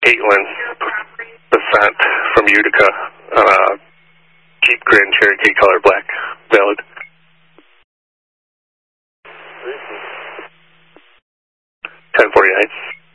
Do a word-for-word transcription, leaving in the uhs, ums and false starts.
Caitlin, Basant from Utica, uh, Jeep Grand Cherokee color black, valid. ten forty-nine.